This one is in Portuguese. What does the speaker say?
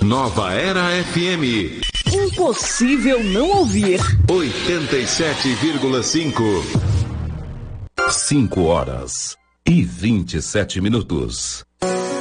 Nova Era FM. Impossível não ouvir. 87,5. 5 horas e 27 minutos.